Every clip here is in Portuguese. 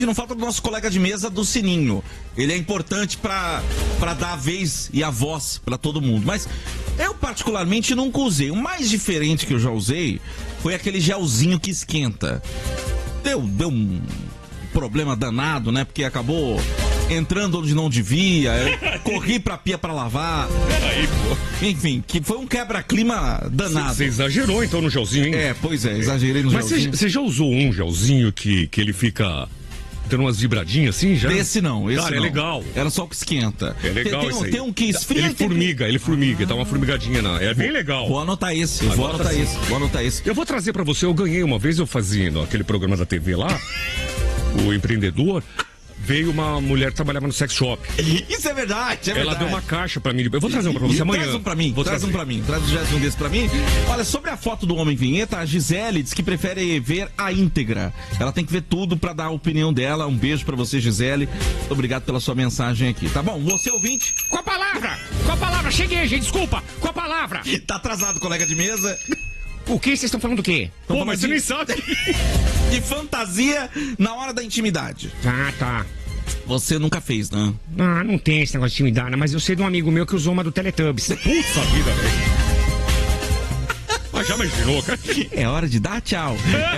não falta do nosso colega de mesa do sininho. Ele é importante para dar a vez e a voz para todo mundo. Mas eu particularmente nunca usei. O mais diferente que eu já usei foi aquele gelzinho que esquenta. Deu um problema danado, né? Porque acabou entrando onde não devia. Eu corri pra pia pra lavar. Peraí, pô. Enfim, que foi um quebra-clima danado. Você exagerou então no gelzinho, hein? Pois é, exagerei no gelzinho. Mas você já usou um gelzinho que ele fica dando umas vibradinhas assim já? Esse não. Cara, é legal. Era só o que esquenta. É legal isso aí. Tem um que esfria. Ele formiga, dá uma formigadinha. É bem legal. Vou anotar esse, vou anotar esse. Eu vou trazer pra você, eu ganhei uma vez, eu fazia aquele programa da TV lá, o empreendedor. Veio uma mulher que trabalhava no sex shop. Isso é verdade, Ela deu uma caixa pra mim. Eu vou trazer um pra você amanhã. Traz um pra mim, traz um desse pra mim. Olha, sobre a foto do Homem Vinheta, a Gisele diz que prefere ver a íntegra. Ela tem que ver tudo pra dar a opinião dela. Um beijo pra você, Gisele. Muito obrigado pela sua mensagem aqui. Tá bom, você ouvinte? Com a palavra, cheguei, gente, desculpa. Com a palavra. Tá atrasado, colega de mesa. O que vocês estão falando do quê? Pô, mas você nem sabe. De fantasia na hora da intimidade. Tá. Você nunca fez, né? Ah, não tem esse negócio de intimidade, mas eu sei de um amigo meu que usou uma do Teletubbies. Puta vida, velho. Mas já imaginou, cara? É hora de dar tchau.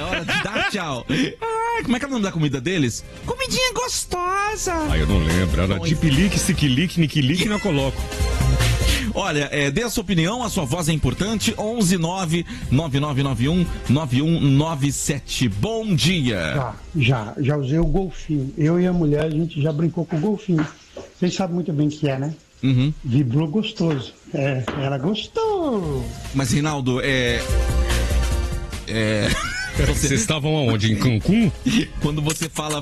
Ai, como é que é o nome da comida deles? Comidinha gostosa. Eu não lembro. Era dipilique, siquilique, niquilique, não coloco. Olha, dê a sua opinião, a sua voz é importante. 119-9991-9197. Bom dia. Já usei o golfinho. Eu e a mulher, a gente já brincou com o golfinho. Vocês sabem muito bem o que é, né? Uhum. Vibrou gostoso. Ela gostou. Mas, Reinaldo, Vocês estavam aonde? Em Cancún? Quando você fala...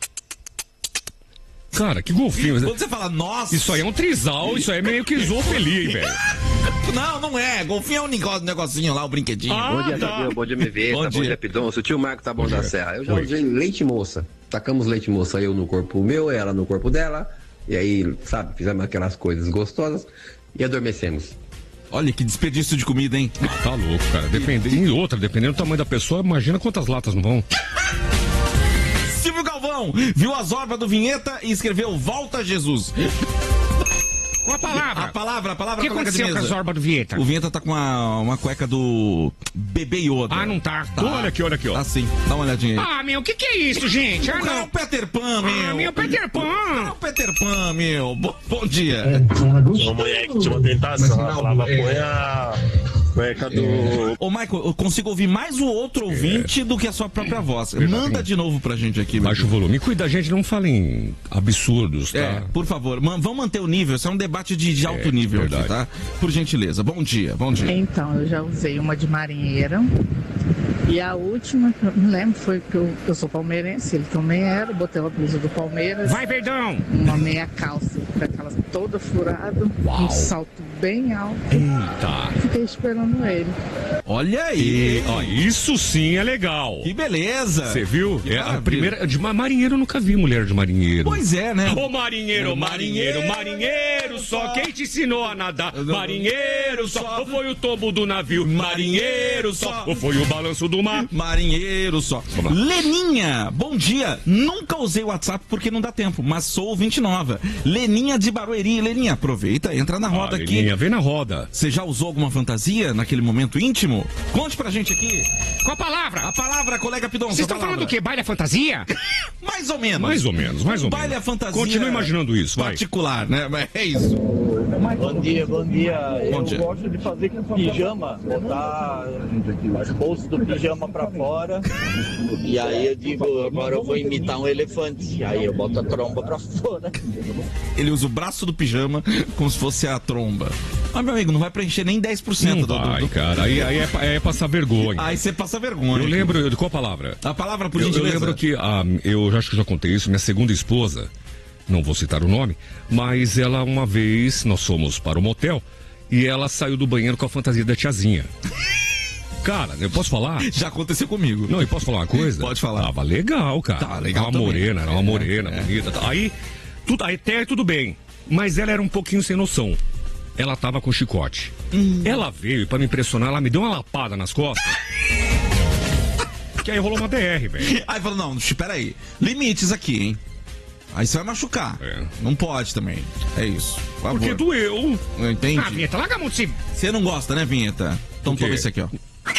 Cara, que golfinho. Quando você fala, nossa... Isso aí é um trisal, isso aí é meio que zoofilia, hein, velho? Não é. Golfinho é um negocinho lá, o brinquedinho. Bom dia, Tadeu. Bom dia, MV. Bom dia, Pidonço. O tio Marco tá bom da Serra. Eu já usei leite moça. Tacamos leite moça, eu no corpo meu, ela no corpo dela. E aí, sabe, fizemos aquelas coisas gostosas e adormecemos. Olha, que desperdício de comida, hein? Tá louco, cara. Dependendo do tamanho da pessoa, imagina quantas latas não vão. Silvio Galvão viu as obras do Vinheta e escreveu Volta Jesus. Com a palavra. A palavra. O que aconteceu com as orbas do Vinheta? O Vinheta tá com uma cueca do Bebê Yoda. Ah, não tá. Olha aqui, ó. Tá sim, dá uma olhadinha aí. Ah, meu, o que é isso, gente? Não é o Peter Pan, meu. Meu, Peter Pan. Não é o Peter Pan, meu. Bom dia. Ô, mulher que tinha uma tentação, ela falava, põe a cueca do... Ô, Michael, eu consigo ouvir mais o outro ouvinte do que a sua própria voz. Manda de novo pra gente aqui. Baixa o volume. Cuida, gente, não falem absurdos, tá? Por favor, vamos manter o nível. Isso é um debate de alto nível aqui, tá? Por gentileza. Bom dia. Então, eu já usei uma de marinheira. E a última, que eu me lembro, foi que eu sou palmeirense, ele também era, botei uma blusa do Palmeiras. Vai, Verdão! Uma meia calça, com aquela toda furada, um salto bem alto. Eita! Fiquei esperando ele. Olha aí! Ó, isso sim é legal! Que beleza! Você viu? A primeira. De marinheiro eu nunca vi mulher de marinheiro. Pois é, né? Ô marinheiro, só quem te ensinou a nadar? Marinheiro só, ou foi o tombo do navio? Marinheiro só, ou foi o balanço do mar? Marinheiro só. Leninha, bom dia. Nunca usei o WhatsApp porque não dá tempo, mas sou ouvinte nova. Leninha de Barueri. Leninha, aproveita, entra na roda aqui. Leninha, vem na roda. Você já usou alguma fantasia naquele momento íntimo? Conte pra gente aqui. Com a palavra. A palavra, colega Pidon. Vocês estão falando do quê? Baile é fantasia? Mais ou menos. Mais ou menos. Baile é fantasia. Continua imaginando isso, vai. Particular, né? Mas é isso. Bom dia. Eu gosto de fazer pijama, botar as bolsas do pijama pra fora. E aí eu digo, agora eu vou imitar um elefante. Aí eu boto a tromba pra fora. Ele usa o braço do pijama como se fosse a tromba. Mas, meu amigo, não vai preencher nem 10% do... cara. Aí é passar vergonha. Aí você passa vergonha. Eu lembro... Qual a palavra? A palavra, por gentileza. Eu lembro que... eu acho que já contei isso. Minha segunda esposa... Não vou citar o nome, mas ela uma vez, nós fomos para o motel e ela saiu do banheiro com a fantasia da tiazinha. Cara, eu posso falar? Já aconteceu comigo. Não, e posso falar uma coisa? Pode falar. Tava legal, cara. Tá legal. Era uma morena, bonita. Aí, até tudo bem, mas ela era um pouquinho sem noção. Ela tava com chicote. Ela veio e pra me impressionar, ela me deu uma lapada nas costas. Que aí rolou uma DR, velho. Aí falou, não, espera aí. Limites aqui, hein? Aí você vai machucar. Não pode também. É isso. Por favor. Porque doeu. Eu entendi. Ah, Vinheta, larga a mão de cima. Você não gosta, né, Vinheta? Então toma esse aqui, ó.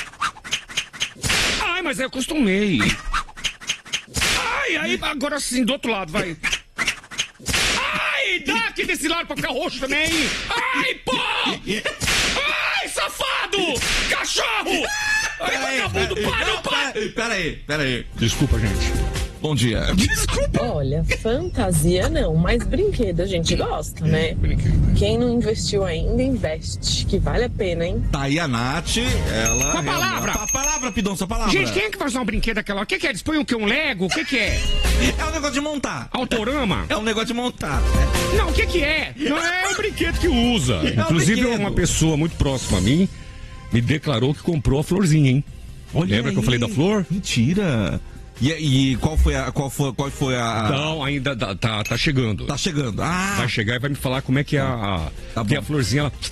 Ai, mas eu acostumei. Ai, aí agora sim, do outro lado, vai. Ai, dá aqui desse lado pra ficar roxo também. Ai, pô! Ai, safado! Cachorro! Ai, vagabundo, para! Pera aí. Desculpa, gente. Bom dia. Desculpa. Olha, fantasia não, mas brinquedo a gente gosta, né? Quem não investiu ainda, investe, que vale a pena, hein? Tá aí a Nath, ela... Com a palavra! A palavra, Pidonça, a palavra. Gente, quem é que faz um brinquedo daquela? O que é? Eles põem o quê? Um Lego? O que é? É um negócio de montar. Autorama? É um negócio de montar. Não, o que é? Não é o brinquedo que usa. Inclusive, uma pessoa muito próxima a mim me declarou que comprou a florzinha, hein? Olha Lembra aí. que eu falei da flor? Mentira. E qual foi a... Não, ainda tá chegando. Tá chegando. Ah. Vai chegar e vai me falar como é que é Tá que bom. a florzinha, ela...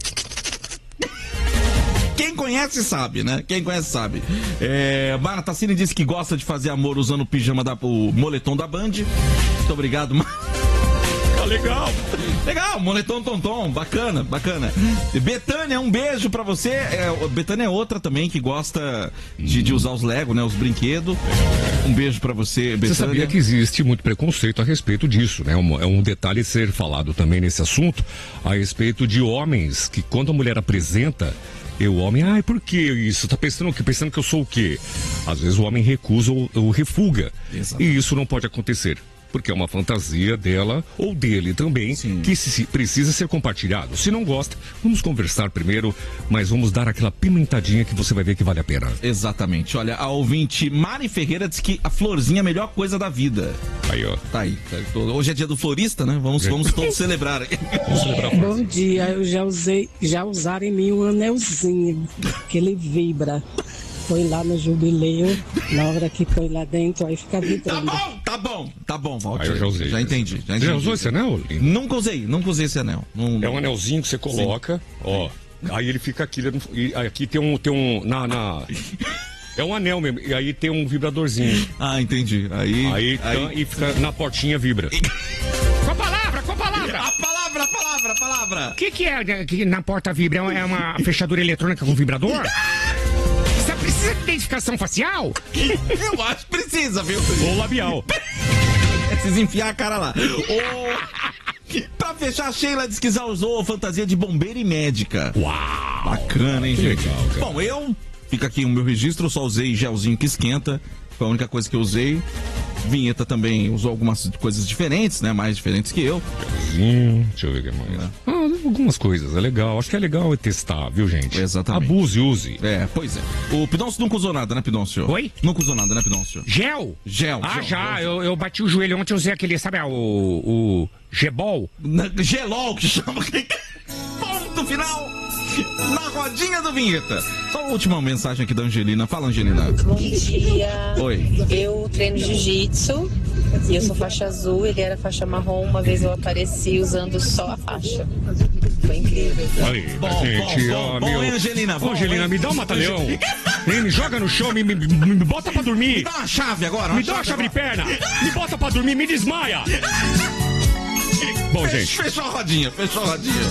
Quem conhece sabe, né? Quem conhece sabe. Mara Tassini disse que gosta de fazer amor usando o pijama o moletom da Band. Muito obrigado, Mara. Legal. Legal, moletom tonton, bacana. Betânia, um beijo pra você. Betânia é outra também que gosta de usar os Lego, né? Os brinquedos. Um beijo pra você, Betânia. Você sabia que existe muito preconceito a respeito disso, né? É um detalhe ser falado também nesse assunto, a respeito de homens que quando a mulher apresenta, o homem, por que isso? Tá pensando o quê? Pensando que eu sou o quê? Às vezes o homem recusa ou refuga. Exato. E isso não pode acontecer. Porque é uma fantasia dela ou dele também. Sim. Que precisa ser compartilhado. Se não gosta, vamos conversar primeiro, mas vamos dar aquela pimentadinha que você vai ver que vale a pena. Exatamente. Olha, a ouvinte Mari Ferreira diz que a florzinha é a melhor coisa da vida. Aí, ó. Tá aí. Hoje é dia do florista, né? Vamos todos celebrar. Vamos celebrar. Bom dia, eu já usaram em mim um anelzinho, que ele vibra. Põe lá no jubileu, na hora que põe lá dentro, aí fica vibrando. Tá bom, Valdir. Aí eu já usei. Já entendi. Já usou esse anel? Nunca usei esse anel. É um anelzinho que você coloca, ó. Aí ele fica aqui, e aqui tem um é um anel mesmo, e aí tem um vibradorzinho. Ah, entendi. Aí e fica na portinha, vibra. Com a palavra! A palavra! O que é que na porta vibra? É uma fechadura eletrônica com vibrador? Você precisa de identificação facial? Eu acho que precisa, viu? Ou labial. Precisa enfiar a cara lá. Pra fechar, a Sheila diz que já usou fantasia de bombeira e médica. Uau! Bacana, hein, gente? Legal, cara. Bom, fica aqui o meu registro, eu só usei gelzinho que esquenta. Foi a única coisa que eu usei. Vinheta também usou algumas coisas diferentes, né? Mais diferentes que eu. Deixa eu ver o que mais. Algumas coisas, é legal. Acho que é legal testar, viu, gente? Exatamente. Abuse, use. Pois é. O Pidoncio nunca usou nada, né, Pidoncio? Oi? Nunca usou nada, né, Pidoncio? Gel? Gel. Já. Eu bati o joelho ontem, eu usei aquele, sabe, o Gebol? Gelol, que chama. Ponto final. Na rodinha do Vinheta. Só a última mensagem aqui da Angelina. Fala, Angelina. Bom dia. Oi. Eu treino jiu-jitsu e eu sou faixa azul, ele era faixa marrom. Uma vez eu apareci usando só a faixa. Foi incrível. Aí, gente, bom, Angelina. Angelina, me dá um mata-leão. Me joga no chão, me bota pra dormir. Me dá uma chave agora. Me dá uma chave de perna. Me bota pra dormir, me desmaia. Bom, gente. Fechou a rodinha.